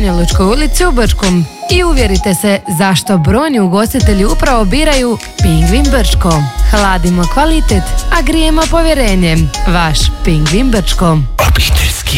Banja Lučkoj ulici u Brčkom i uvjerite se zašto brojni ugostitelji upravo biraju Pingvin Brčko. Hladimo kvalitet, a grijemo povjerenje. Vaš Pingvin Brčko.